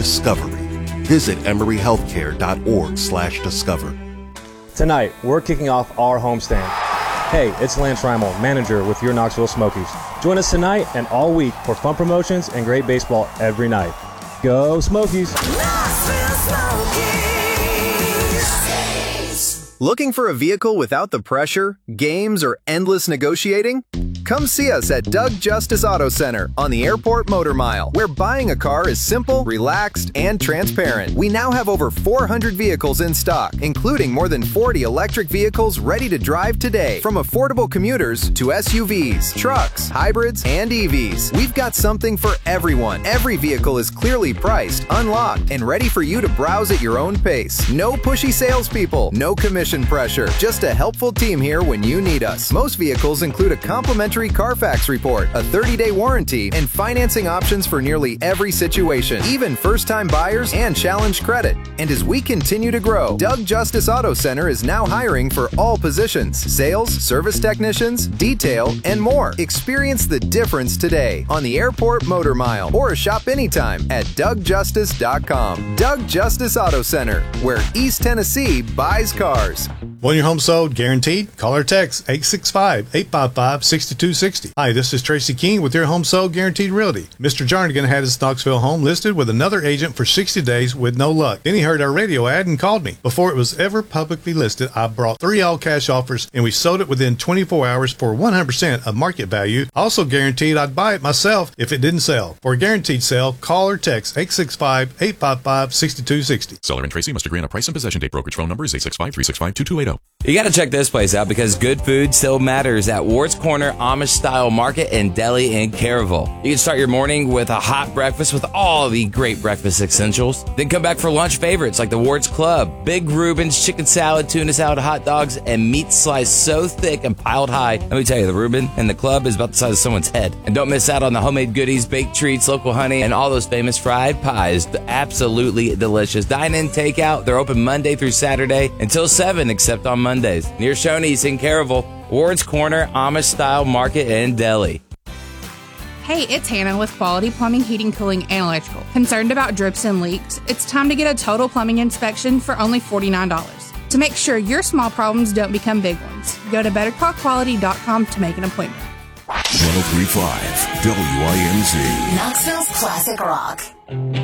discovery. Visit emoryhealthcare.org/discover. Tonight, we're kicking off our homestand. Hey, it's Lance Reimel, manager with your Knoxville Smokies. Join us tonight and all week for fun promotions and great baseball every night. Go Smokies! Looking for a vehicle without the pressure, games, or endless negotiating? Come see us at Doug Justice Auto Center on the Airport Motor Mile, where buying a car is simple, relaxed, and transparent. We now have over 400 vehicles in stock, including more than 40 electric vehicles ready to drive today. From affordable commuters to SUVs, trucks, hybrids, and EVs, we've got something for everyone. Every vehicle is clearly priced, unlocked, and ready for you to browse at your own pace. No pushy salespeople, no commission pressure, just a helpful team here when you need us. Most vehicles include a complimentary Carfax report, a 30-day warranty, and financing options for nearly every situation, even first-time buyers and challenged credit. And as we continue to grow, Doug Justice Auto Center is now hiring for all positions: sales, service technicians, detail, and more. Experience the difference today on the Airport Motor Mile or shop anytime at DougJustice.com. Doug Justice Auto Center, where East Tennessee buys cars. Want your home sold guaranteed? Call or text 865-855-6260. Hi, this is Tracy King with your Home Sold Guaranteed Realty. Mr. Jarnigan had his Knoxville home listed with another agent for 60 days with no luck. Then he heard our radio ad and called me. Before it was ever publicly listed, I brought 3 all-cash offers and we sold it within 24 hours for 100% of market value. Also guaranteed I'd buy it myself if it didn't sell. For a guaranteed sale, call or text 865-855-6260. Seller and Tracy must agree on a price and possession date. Brokerage phone number is 865-365-2280. You got to check this place out because good food still matters at Ward's Corner Amish-style market and deli in Caryville. You can start your morning with a hot breakfast with all the great breakfast essentials. Then come back for lunch favorites like the Ward's Club, Big Reuben's chicken salad, tuna salad, hot dogs, and meat sliced so thick and piled high. Let me tell you, the Reuben and the Club is about the size of someone's head. And don't miss out on the homemade goodies, baked treats, local honey, and all those famous fried pies. Absolutely delicious. Dine-in, takeout. They're open Monday through Saturday until 7, except on Mondays. Near Shoney's in Caryville, Ward's Corner, Amish-style market and deli. Hey, it's Hannah with Quality Plumbing, Heating, Cooling, and Electrical. Concerned about drips and leaks? It's time to get a total plumbing inspection for only $49. To make sure your small problems don't become big ones, go to bettercallquality.com to make an appointment. 103.5 WINZ. Knoxville's classic rock.